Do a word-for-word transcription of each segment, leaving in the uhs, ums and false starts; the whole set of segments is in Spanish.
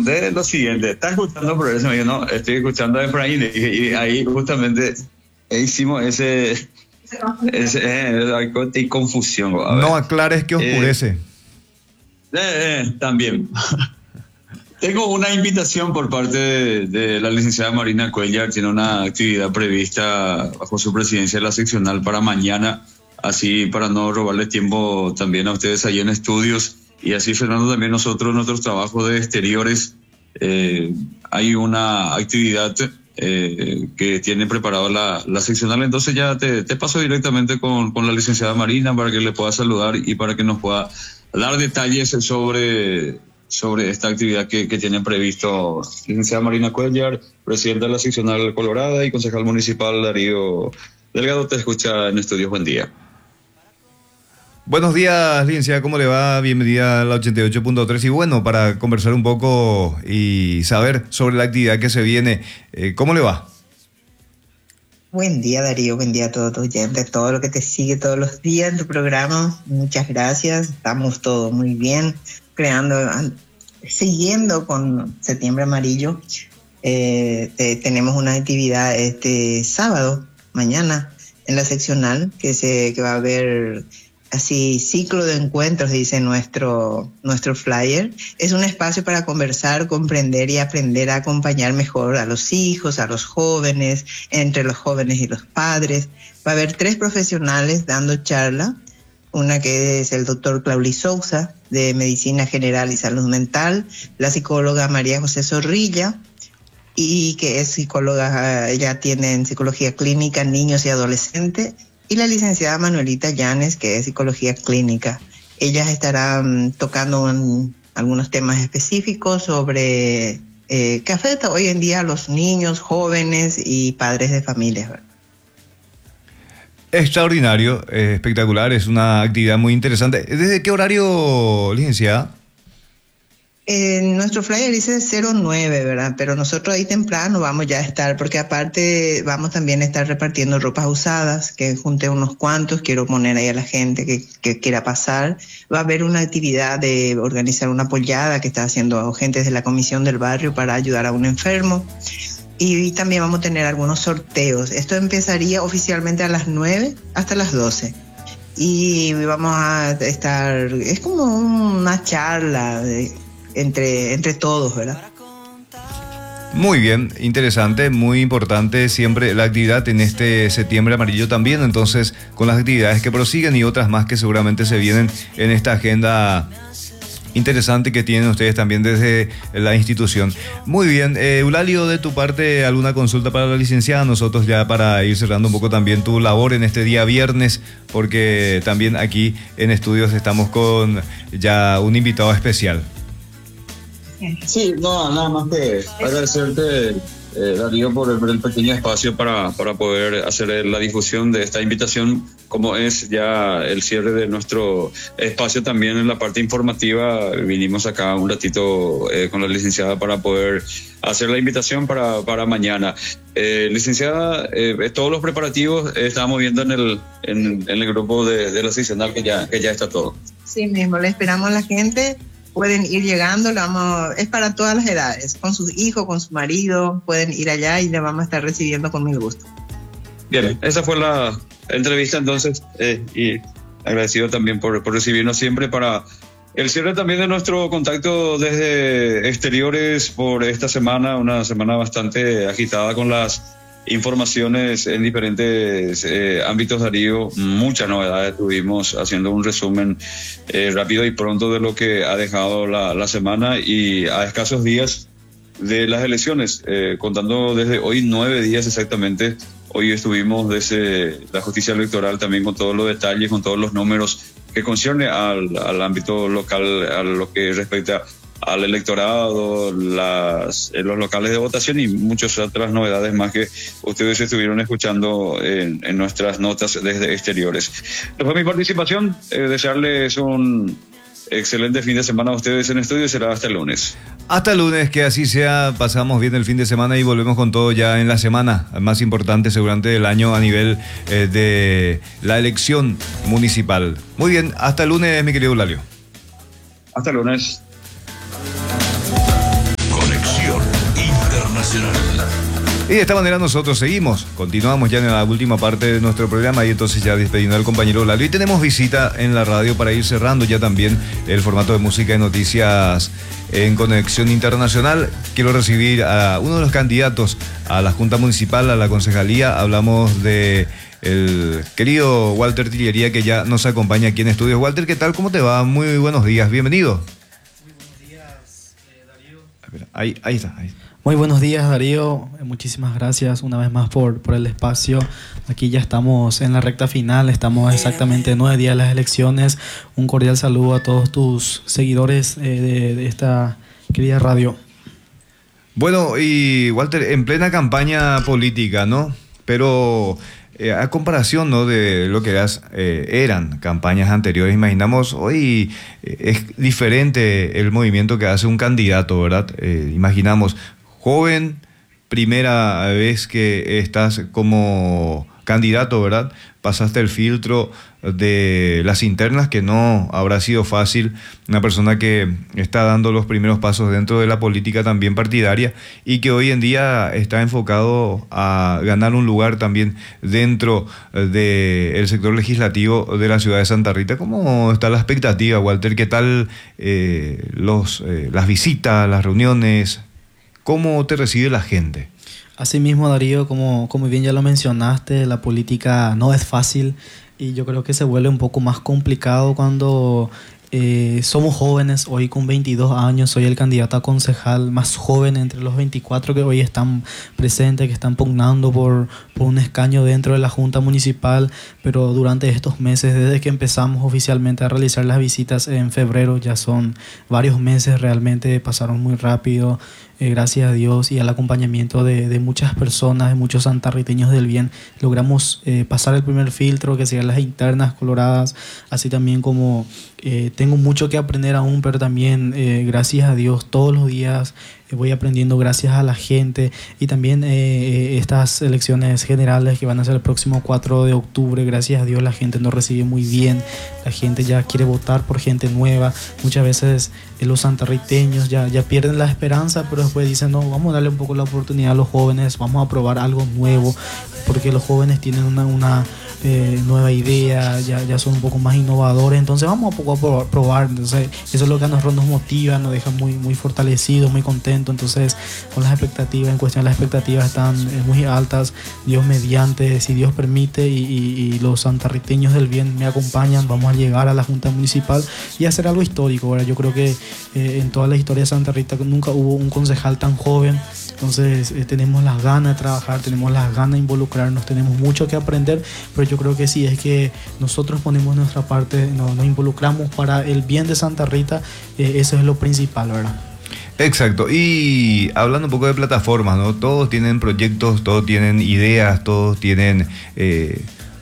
pregunté lo siguiente, ¿estás escuchando por eso? Me dijo, no, estoy escuchando de Efraín. Y, y ahí justamente hicimos ese, ese eh, y confusión. A ver. No aclares que oscurece. Eh, eh, eh, también. Tengo una invitación por parte de, de la licenciada Marina Cuellar. Tiene una actividad prevista bajo su presidencia de la seccional para mañana, así para no robarles tiempo también a ustedes allí en estudios, y así Fernando también nosotros, nuestros trabajos de exteriores, eh, hay una actividad eh, que tiene preparado la, la seccional. Entonces ya te, te paso directamente con, con la licenciada Marina para que le pueda saludar y para que nos pueda dar detalles sobre... sobre esta actividad que, que tienen previsto. Licenciada Marina Cuellar, presidenta de la seccional Colorada, y concejal municipal Darío Delgado, te escucha en estudios. Buen día. Buenos días, licenciada, ¿cómo le va? Bienvenida a la ochenta y ocho punto tres. Y bueno, para conversar un poco y saber sobre la actividad que se viene, eh, ¿cómo le va? Buen día, Darío, buen día a todos tus oyentes, todo lo que te sigue todos los días en tu programa. Muchas gracias, estamos todos muy bien, creando, siguiendo con Septiembre Amarillo. Eh, eh, tenemos una actividad este sábado, mañana, en la seccional, que se que va a haber así ciclo de encuentros, dice nuestro nuestro flyer. Es un espacio para conversar, comprender y aprender a acompañar mejor a los hijos, a los jóvenes, entre los jóvenes y los padres. Va a haber tres profesionales dando charla. Una que es el doctor Claudio Sousa, de Medicina General y Salud Mental, la psicóloga María José Zorrilla, y que es psicóloga, ella tiene en psicología clínica, niños y adolescentes, y la licenciada Manuelita Llanes, que es psicología clínica. Ellas estarán tocando un, algunos temas específicos sobre eh, que afecta hoy en día a los niños, jóvenes y padres de familias, ¿verdad? Extraordinario, eh, espectacular, es una actividad muy interesante. ¿Desde qué horario, licenciada? Eh, nuestro flyer dice cero nueve, ¿verdad? Pero nosotros ahí temprano vamos ya a estar, porque aparte vamos también a estar repartiendo ropas usadas, que junté unos cuantos, quiero poner ahí a la gente que, que quiera pasar. Va a haber una actividad de organizar una pollada que está haciendo gente de la comisión del barrio para ayudar a un enfermo. Y, y también vamos a tener algunos sorteos. Esto empezaría oficialmente a las nueve hasta las doce. Y vamos a estar, es como una charla de, entre, entre todos, ¿verdad? Muy bien, interesante, muy importante siempre la actividad en este Septiembre Amarillo también, entonces con las actividades que prosiguen y otras más que seguramente se vienen en esta agenda interesante que tienen ustedes también desde la institución. Muy bien, eh, Eulalio, de tu parte, ¿alguna consulta para la licenciada? Nosotros ya para ir cerrando un poco también tu labor en este día viernes, porque también aquí en estudios estamos con ya un invitado especial. Sí, no, nada más que agradecerte, eh, Darío, por el, por el pequeño espacio para, para poder hacer la difusión de esta invitación, como es ya el cierre de nuestro espacio también en la parte informativa. Vinimos acá un ratito eh, con la licenciada para poder hacer la invitación para, para mañana. Eh, licenciada, eh, todos los preparativos eh, estábamos viendo en el, en, en el grupo de, de la seccional que ya, que ya está todo. Sí mismo, le esperamos a la gente. Pueden ir llegando, le vamos, es para todas las edades, con sus hijos, con su marido, pueden ir allá y le vamos a estar recibiendo con mil gusto. Bien, esa fue la entrevista entonces, eh, y agradecido también por, por recibirnos siempre para el cierre también de nuestro contacto desde exteriores por esta semana, una semana bastante agitada con las informaciones en diferentes eh, ámbitos, Darío. Muchas novedades tuvimos, haciendo un resumen eh, rápido y pronto de lo que ha dejado la, la semana, y a escasos días de las elecciones, eh, contando desde hoy nueve días exactamente. Hoy estuvimos desde la justicia electoral también con todos los detalles, con todos los números que concierne al, al ámbito local, a lo que respecta al electorado, las, los locales de votación y muchas otras novedades más que ustedes estuvieron escuchando en, en nuestras notas desde exteriores. Esta fue mi participación, eh, desearles un excelente fin de semana a ustedes en estudio. Será hasta el lunes. Hasta el lunes, que así sea. Pasamos bien el fin de semana y volvemos con todo ya en la semana más importante seguramente del año a nivel eh, de la elección municipal. Muy bien, hasta el lunes, mi querido Eulalio. Hasta el lunes. Y de esta manera nosotros seguimos, continuamos ya en la última parte de nuestro programa y entonces ya despediendo al compañero Lalo. Y tenemos visita en la radio para ir cerrando ya también el formato de música y noticias en Conexión Internacional. Quiero recibir a uno de los candidatos a la Junta Municipal, a la Concejalía. Hablamos de el querido Walter Tillería, que ya nos acompaña aquí en estudios. Walter, ¿qué tal? ¿Cómo te va? Muy buenos días, bienvenido. Muy buenos días, eh, Darío. A ver, ahí, ahí está, ahí. Muy buenos días, Darío. Muchísimas gracias una vez más por, por el espacio. Aquí ya estamos en la recta final, estamos exactamente nueve días de las elecciones. Un cordial saludo a todos tus seguidores eh, de, de esta querida radio. Bueno, y Walter, en plena campaña política, ¿no? Pero eh, a comparación, ¿no?, de lo que eras, eh, eran campañas anteriores, imaginamos hoy eh, es diferente el movimiento que hace un candidato, ¿verdad? Eh, imaginamos joven, primera vez que estás como candidato, ¿verdad? Pasaste el filtro de las internas, que no habrá sido fácil. Una persona que está dando los primeros pasos dentro de la política también partidaria y que hoy en día está enfocado a ganar un lugar también dentro del sector legislativo de la ciudad de Santa Rita. ¿Cómo está la expectativa, Walter? ¿Qué tal eh, los, eh, las visitas, las reuniones? ¿Cómo te recibe la gente? Asimismo, Darío, como, como bien ya lo mencionaste, la política no es fácil y yo creo que se vuelve un poco más complicado cuando eh, somos jóvenes. Hoy con veintidós años soy el candidato a concejal más joven entre los veinticuatro que hoy están presentes, que están pugnando por, por un escaño dentro de la Junta Municipal, pero durante estos meses, desde que empezamos oficialmente a realizar las visitas en febrero, ya son varios meses, realmente pasaron muy rápido. Eh, gracias a Dios y al acompañamiento de, de muchas personas, de muchos santarriteños del bien, logramos eh, pasar el primer filtro, que serían las internas coloradas, así también como eh, tengo mucho que aprender aún, pero también eh, gracias a Dios todos los días eh, voy aprendiendo gracias a la gente y también eh, estas elecciones generales que van a ser el próximo cuatro de octubre, gracias a Dios la gente nos recibe muy bien, la gente ya quiere votar por gente nueva. Muchas veces eh, los santarriteños ya, ya pierden la esperanza, pero después dicen, no, vamos a darle un poco la oportunidad a los jóvenes, vamos a probar algo nuevo, porque los jóvenes tienen una, una eh, nueva idea, ya, ya son un poco más innovadores, entonces vamos a poco a probar, probar. Entonces eso es lo que a nosotros nos motiva, nos deja muy, muy fortalecidos, muy contentos. Entonces con las expectativas, en cuestión de las expectativas están eh, muy altas, Dios mediante, si Dios permite y, y, y los santarriteños del bien me acompañan, vamos a llegar a la Junta Municipal y hacer algo histórico, ¿verdad? Yo creo que eh, en toda la historia de Santa Rita nunca hubo un concejal tan joven. Entonces eh, tenemos las ganas de trabajar, tenemos las ganas de involucrarnos, tenemos mucho que aprender, pero yo creo que sí, es que nosotros ponemos nuestra parte, nos, nos involucramos para el bien de Santa Rita, eh, eso es lo principal, ¿verdad? Exacto, y hablando un poco de plataformas, ¿no? Todos tienen proyectos, todos tienen ideas, todos tienen eh,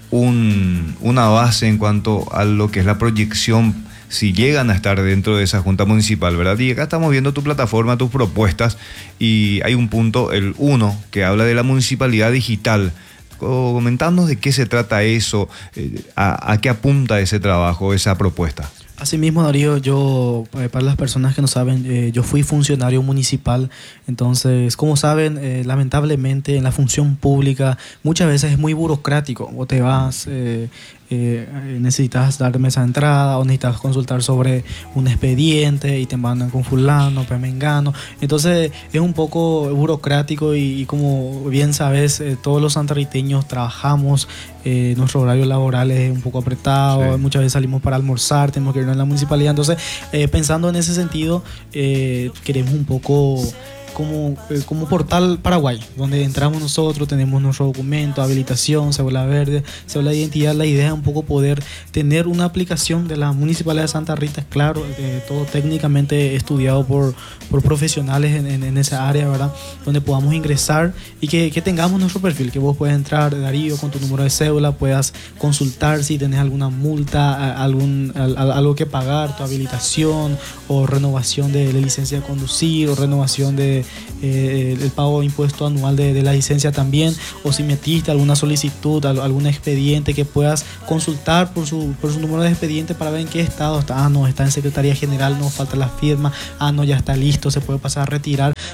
un, una base en cuanto a lo que es la proyección, si llegan a estar dentro de esa Junta Municipal, ¿verdad? Y acá estamos viendo tu plataforma, tus propuestas, y hay un punto, el uno, que habla de la municipalidad digital. Comentadnos de qué se trata eso, eh, a, a qué apunta ese trabajo, esa propuesta. Asimismo, Darío, yo, eh, para las personas que no saben, eh, yo fui funcionario municipal, entonces, como saben, eh, lamentablemente en la función pública muchas veces es muy burocrático. Vos te vas, eh, eh, necesitas dar mesa de entrada o necesitas consultar sobre un expediente y te mandan con fulano, mengano. Entonces es un poco burocrático y, y como bien sabes, eh, todos los santarriteños trabajamos, eh, nuestro horario laboral es un poco apretado, sí. Muchas veces salimos para almorzar, tenemos que irnos en la municipalidad. Entonces, eh, pensando en ese sentido, eh, queremos un poco como, eh, como Portal Paraguay, donde entramos nosotros, tenemos nuestro documento, habilitación, cédula verde, cédula de identidad. La idea es un poco poder tener una aplicación de la Municipalidad de Santa Rita, claro, eh, todo técnicamente estudiado por, por profesionales en, en, en esa área, ¿verdad? Donde podamos ingresar y que, que tengamos nuestro perfil, que vos puedas entrar, Darío, con tu número de cédula, puedas consultar si tenés alguna multa, algún, algo que pagar, tu habilitación o renovación de, de licencia de conducir o renovación de Eh, el pago de impuesto anual de, de la licencia también, o si metiste alguna solicitud, algún expediente, que puedas consultar por su, por su número de expediente para ver en qué estado está. Ah, no, está en Secretaría General, no falta la firma. Ah, no, ya está listo, se puede pasar a retirar.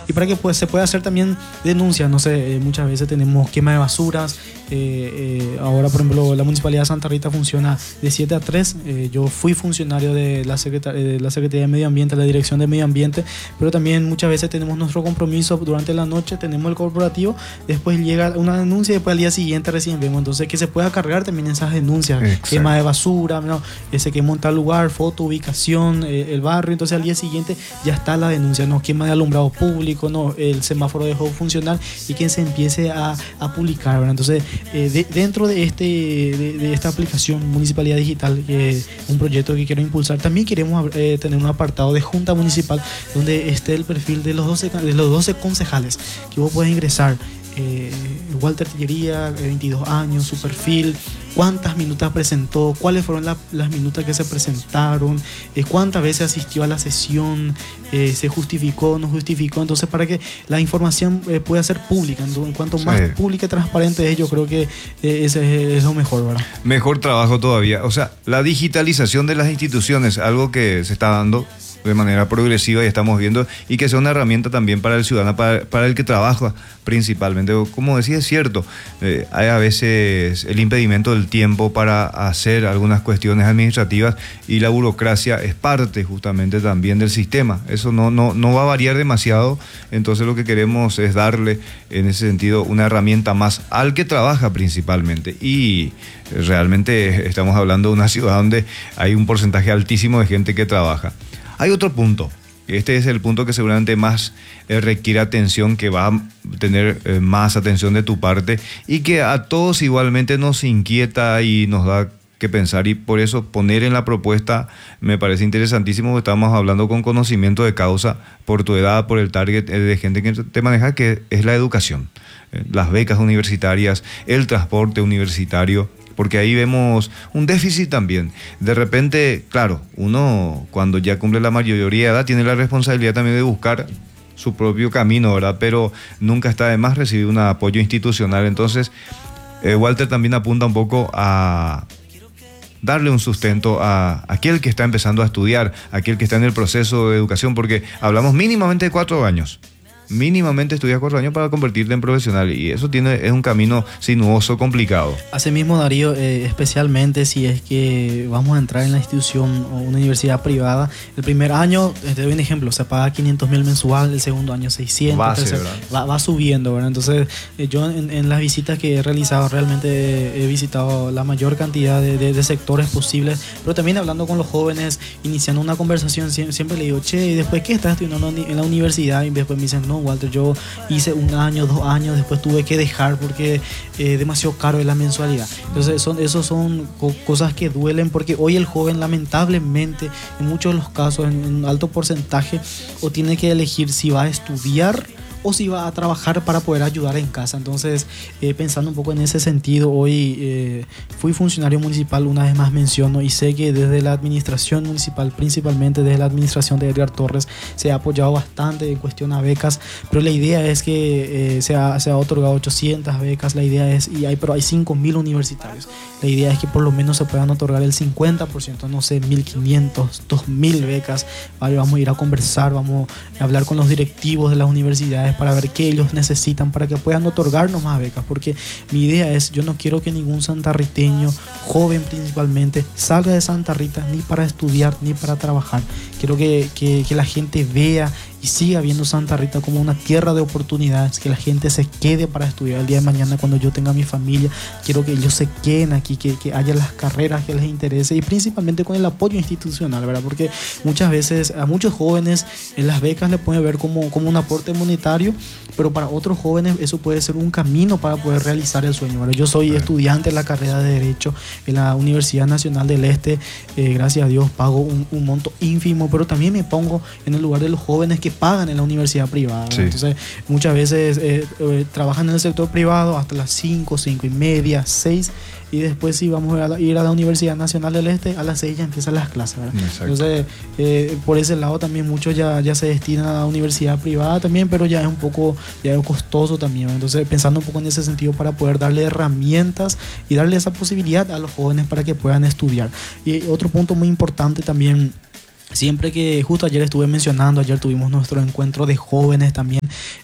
y para que pues, se pueda hacer también denuncias. No sé, eh, muchas veces tenemos quema de basuras. Eh, eh, ahora, por ejemplo, la Municipalidad de Santa Rita funciona de siete a tres. Eh, yo fui funcionario de la, Secretar- de la Secretaría de Medio Ambiente, la Dirección de Medio Ambiente, pero también muchas veces tenemos nuestro compromiso durante la noche, tenemos el corporativo, después llega una denuncia y después al día siguiente recién vemos. Entonces, que se pueda cargar también esas denuncias. Exacto. Quema de basura, ¿no? Se quemó en tal lugar, foto, ubicación, eh, el barrio. Entonces, al día siguiente ya está la denuncia, ¿no? Quema de alumbrado público, ¿no? El semáforo dejó de funcionar y que se empiece a, a publicar, ¿verdad? Entonces, eh, de, dentro de, este, de, de esta aplicación Municipalidad Digital, que es un proyecto que quiero impulsar, también queremos eh, tener un apartado de Junta Municipal donde esté el perfil de los doce, de los doce concejales, que vos puedes ingresar. Eh, Walter Tillería, veintidós años, su perfil, cuántas minutas presentó, cuáles fueron la, las minutas que se presentaron, eh, cuántas veces asistió a la sesión, eh, se justificó, no justificó. Entonces, para que la información eh, pueda ser pública, en, en cuanto más sí. pública y transparente es, yo creo que eh, ese es lo mejor, ¿verdad? Mejor trabajo todavía. O sea, la digitalización de las instituciones, algo que se está dando de manera progresiva y estamos viendo, y que sea una herramienta también para el ciudadano, para, para el que trabaja principalmente. Como decía, es cierto, eh, hay a veces el impedimento del tiempo para hacer algunas cuestiones administrativas y la burocracia es parte justamente también del sistema. Eso no, no, no va a variar demasiado, entonces lo que queremos es darle en ese sentido una herramienta más al que trabaja principalmente, y realmente estamos hablando de una ciudad donde hay un porcentaje altísimo de gente que trabaja. Hay otro punto, este es el punto que seguramente más eh, requiere atención, que va a tener eh, más atención de tu parte y que a todos igualmente nos inquieta y nos da que pensar, y por eso poner en la propuesta me parece interesantísimo. Estamos hablando con conocimiento de causa por tu edad, por el target de gente que te maneja, que es la educación, eh, las becas universitarias, el transporte universitario, porque ahí vemos un déficit también. De repente, claro, uno cuando ya cumple la mayoría de edad tiene la responsabilidad también de buscar su propio camino, ¿verdad? Pero nunca está de más recibir un apoyo institucional. Entonces, eh, Walter también apunta un poco a darle un sustento a aquel que está empezando a estudiar, a aquel que está en el proceso de educación, porque hablamos mínimamente de cuatro años. Mínimamente estudias cuatro años para convertirte en profesional, y eso tiene es un camino sinuoso, complicado. Asimismo, Darío, eh, especialmente si es que vamos a entrar en la institución o una universidad privada, el primer año, te doy un ejemplo, se paga quinientos mil mensual, el segundo año seiscientos, Base, tercer, va, va subiendo, ¿verdad? Entonces, eh, yo en, en las visitas que he realizado, realmente he visitado la mayor cantidad de, de, de sectores posibles, pero también hablando con los jóvenes, iniciando una conversación, siempre, siempre le digo, che, ¿y después qué estás estudiando en la universidad? Y después me dicen, no, Walter, yo hice un año, dos años, después tuve que dejar porque eh, demasiado caro es la mensualidad. Entonces son, esos son co- cosas que duelen, porque hoy el joven lamentablemente en muchos de los casos, en un alto porcentaje, o tiene que elegir si va a estudiar o si va a trabajar para poder ayudar en casa. Entonces, eh, pensando un poco en ese sentido, hoy eh, fui funcionario municipal, una vez más menciono, y sé que desde la administración municipal, principalmente desde la administración de Edgar Torres, se ha apoyado bastante en cuestión a becas, pero la idea es que eh, se, ha, se ha otorgado ochocientas becas, la idea es, y hay, pero hay cinco mil universitarios, la idea es que por lo menos se puedan otorgar el cincuenta por ciento, no sé, mil quinientas, dos mil becas. Vale, vamos a ir a conversar, vamos a hablar con los directivos de las universidades para ver qué ellos necesitan para que puedan otorgarnos más becas, porque mi idea es, yo no quiero que ningún santarriteño, joven principalmente, salga de Santa Rita ni para estudiar ni para trabajar. Quiero que, que, que la gente vea y siga viendo Santa Rita como una tierra de oportunidades, que la gente se quede para estudiar el día de mañana cuando yo tenga mi familia. Quiero que ellos se queden aquí, que, que haya las carreras que les interese, y principalmente con el apoyo institucional, ¿verdad? Porque muchas veces a muchos jóvenes en las becas le pueden ver como, como un aporte monetario, pero para otros jóvenes eso puede ser un camino para poder realizar el sueño, ¿verdad? Yo soy sí. estudiante en la carrera de Derecho en la Universidad Nacional del Este, eh, gracias a Dios pago un, un monto ínfimo, pero también me pongo en el lugar de los jóvenes que pagan en la universidad privada. Sí. Entonces, muchas veces eh, eh, trabajan en el sector privado hasta las cinco, cinco y media, seis, y después si vamos a la, ir a la Universidad Nacional del Este, a las seis ya empiezan las clases, ¿verdad? Entonces, eh, por ese lado también muchos ya, ya se destinan a la universidad privada también, pero ya es un poco, ya es costoso también, ¿verdad? Entonces, pensando un poco en ese sentido para poder darle herramientas y darle esa posibilidad a los jóvenes para que puedan estudiar. Y otro punto muy importante también, siempre que justo ayer estuve mencionando, ayer tuvimos nuestro encuentro de jóvenes también,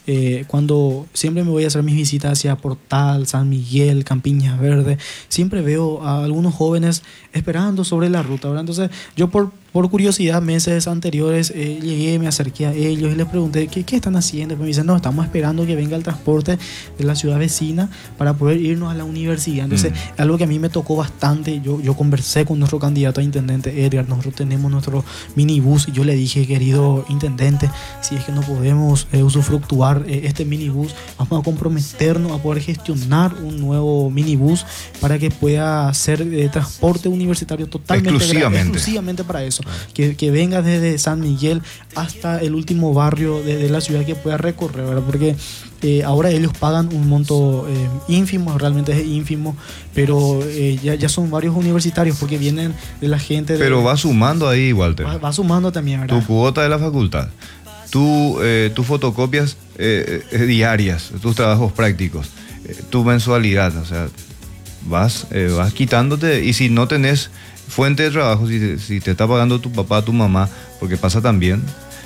eh, cuando siempre me voy a hacer mis visitas hacia Portal, San Miguel, Campiñas Verde, siempre veo a algunos jóvenes esperando sobre la ruta, ¿verdad? Entonces yo por, por curiosidad, meses anteriores, eh, llegué, me acerqué a ellos y les pregunté ¿qué, qué están haciendo? Pues me dicen, no, estamos esperando que venga el transporte de la ciudad vecina para poder irnos a la universidad. Entonces, mm. algo que a mí me tocó bastante, yo, yo conversé con nuestro candidato a intendente, Edgar, nosotros tenemos nuestro minibús y yo le dije, querido intendente, si es que no podemos eh, usufructuar eh, este minibús, vamos a comprometernos a poder gestionar un nuevo minibús para que pueda ser eh, transporte universitario totalmente exclusivamente. exclusivamente para eso, que, que venga desde San Miguel hasta el último barrio de, de la ciudad que pueda recorrer, ¿verdad? Porque eh, ahora ellos pagan un monto eh, ínfimo, realmente es ínfimo, pero eh, ya, ya son varios universitarios porque vienen de la gente de, pero va sumando ahí, Walter, va, va sumando también, ¿verdad? Tu cuota de la facultad, tu, eh, tus fotocopias eh, eh, diarias, tus trabajos prácticos, eh, tu mensualidad, o sea, vas, eh, vas quitándote, y si no tenés fuente de trabajo, si te, si te está pagando tu papá, tu mamá, porque pasa también,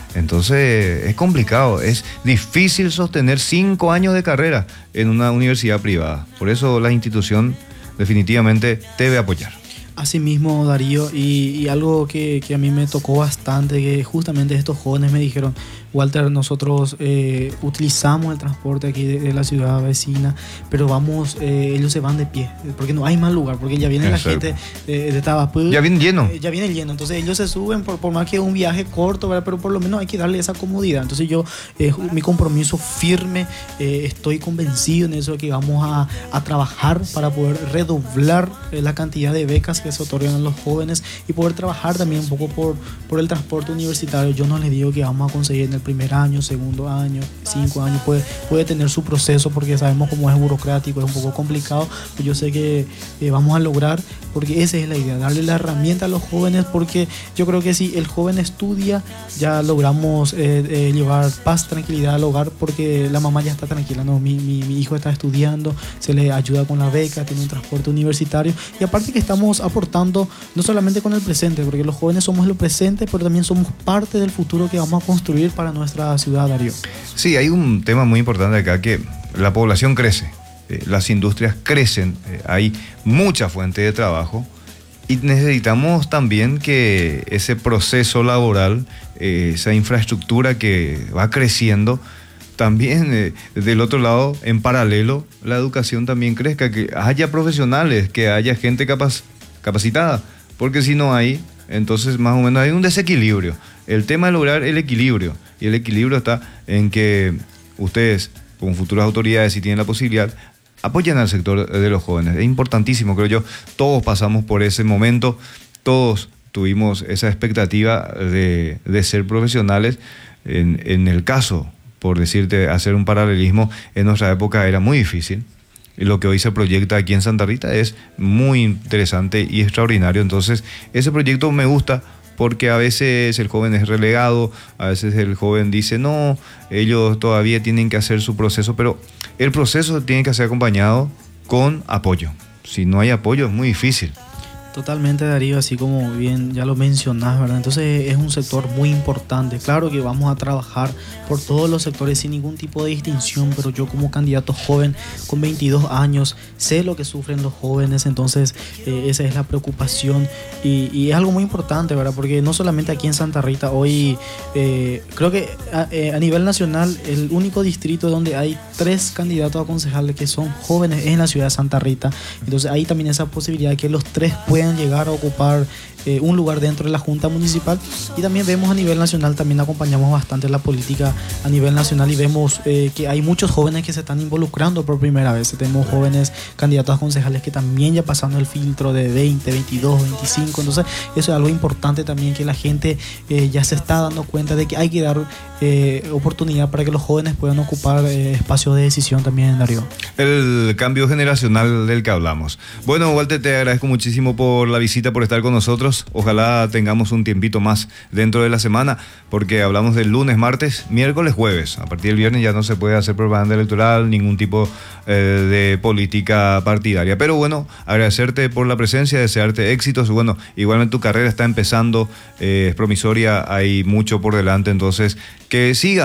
entonces es complicado, es difícil sostener cinco años de carrera en una universidad privada. Por eso la institución definitivamente debe apoyar. Asimismo, Darío, y, y algo que, que a mí me tocó bastante, que justamente estos jóvenes me dijeron, Walter, nosotros eh, utilizamos el transporte aquí de, de la ciudad vecina, pero vamos, eh, ellos se van de pie, porque no hay más lugar, porque ya viene Exacto. la gente eh, de Tabapú. Ya viene lleno. Eh, ya viene lleno, entonces ellos se suben por, por más que un viaje corto, ¿verdad? Pero por lo menos hay que darle esa comodidad. Entonces yo, eh, mi compromiso firme, eh, estoy convencido en eso, de que vamos a, a trabajar para poder redoblar eh, la cantidad de becas que se otorgan a los jóvenes y poder trabajar también un poco por, por el transporte universitario. Yo no les digo que vamos a conseguir en el primer año, segundo año, cinco años, puede, puede tener su proceso porque sabemos cómo es burocrático, es un poco complicado, pero yo sé que eh, vamos a lograr, porque esa es la idea, darle la herramienta a los jóvenes, porque yo creo que si el joven estudia, ya logramos eh, eh, llevar paz, tranquilidad al hogar, porque la mamá ya está tranquila, no, mi, mi, mi hijo está estudiando, se le ayuda con la beca, tiene un transporte universitario, y aparte que estamos aportando no solamente con el presente, porque los jóvenes somos lo presente, pero también somos parte del futuro que vamos a construir para nuestra ciudad, Darío. Sí, hay un tema muy importante acá, que la población crece, eh, las industrias crecen, eh, hay mucha fuente de trabajo y necesitamos también que ese proceso laboral, eh, esa infraestructura que va creciendo, también eh, del otro lado, en paralelo, la educación también crezca, que haya profesionales, que haya gente capaz, capacitada, porque si no hay, entonces más o menos hay un desequilibrio. El tema es lograr el equilibrio, y el equilibrio está en que ustedes, como futuras autoridades, si tienen la posibilidad, apoyen al sector de los jóvenes. Es importantísimo, creo yo. Todos pasamos por ese momento, todos tuvimos esa expectativa de, de ser profesionales. En, en el caso, por decirte, hacer un paralelismo, en nuestra época era muy difícil. Y lo que hoy se proyecta aquí en Santa Rita es muy interesante y extraordinario. Entonces, ese proyecto me gusta, porque a veces el joven es relegado, a veces el joven dice, no, ellos todavía tienen que hacer su proceso, pero el proceso tiene que ser acompañado con apoyo. Si no hay apoyo es muy difícil. Totalmente, Darío, así como bien ya lo mencionás, ¿verdad? Entonces es un sector muy importante. Claro que vamos a trabajar por todos los sectores sin ningún tipo de distinción, pero yo como candidato joven con veintidós años sé lo que sufren los jóvenes, entonces eh, esa es la preocupación y, y es algo muy importante, ¿verdad? Porque no solamente aquí en Santa Rita, hoy eh, creo que a, eh, a nivel nacional el único distrito donde hay tres candidatos a concejales que son jóvenes es en la ciudad de Santa Rita. Entonces hay también esa posibilidad de que los tres puedan llegar a ocupar eh, un lugar dentro de la Junta Municipal, y también vemos a nivel nacional, también acompañamos bastante la política a nivel nacional y vemos eh, que hay muchos jóvenes que se están involucrando por primera vez. Tenemos jóvenes candidatos a concejales que también ya pasando el filtro de veinte, veintidós, veinticinco, entonces eso es algo importante también, que la gente eh, ya se está dando cuenta de que hay que dar eh, oportunidad para que los jóvenes puedan ocupar eh, espacios de decisión también, Darío. El cambio generacional del que hablamos. Bueno, Walter, te agradezco muchísimo por la visita, por estar con nosotros. Ojalá tengamos un tiempito más dentro de la semana, porque hablamos del lunes, martes, miércoles, jueves. A partir del viernes ya no se puede hacer propaganda electoral, ningún tipo eh, de política partidaria. Pero bueno, agradecerte por la presencia, desearte éxitos. Bueno, igualmente tu carrera está empezando, eh, es promisoria, hay mucho por delante, entonces que sigan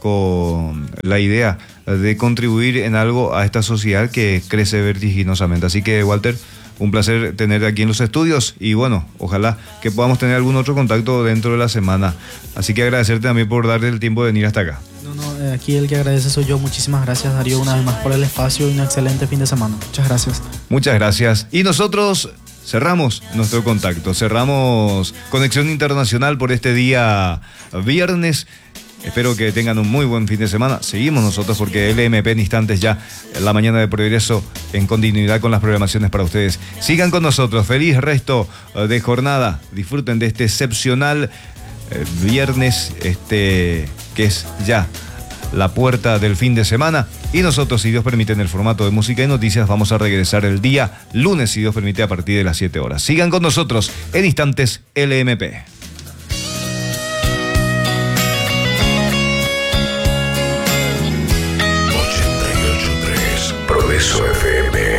con la idea de contribuir en algo a esta sociedad que crece vertiginosamente. Así que, Walter, un placer tenerte aquí en los estudios y bueno, ojalá que podamos tener algún otro contacto dentro de la semana. Así que agradecerte también por darte el tiempo de venir hasta acá. No, no, eh, aquí el que agradece soy yo. Muchísimas gracias, Darío, una vez más por el espacio y un excelente fin de semana. Muchas gracias. Muchas gracias. Y nosotros cerramos nuestro contacto, cerramos Conexión Internacional por este día viernes. Espero que tengan un muy buen fin de semana. Seguimos nosotros porque L M P en instantes ya, la mañana de progreso, en continuidad con las programaciones para ustedes. Sigan con nosotros. Feliz resto de jornada. Disfruten de este excepcional eh, viernes, este que es ya la puerta del fin de semana. Y nosotros, si Dios permite, en el formato de música y noticias, vamos a regresar el día lunes, si Dios permite, a partir de las siete horas. Sigan con nosotros. En instantes, L M P. Progreso F M.